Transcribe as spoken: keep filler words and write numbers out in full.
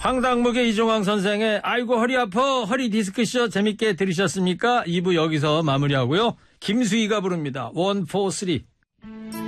황당무계 이종황 선생의 아이고 허리 아파 허리 디스크쇼 재밌게 들으셨습니까? 이 부 여기서 마무리하고요. 김수희가 부릅니다. 원, 포, 쓰리.